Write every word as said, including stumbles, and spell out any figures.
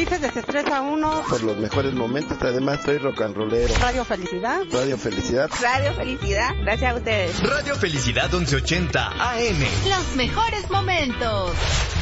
felices, desestresa uno. Por los mejores momentos, además soy rock and rollero. Radio Felicidad. Radio Felicidad. Radio Felicidad, gracias a ustedes. Radio Felicidad once ochenta A M. Los mejores momentos.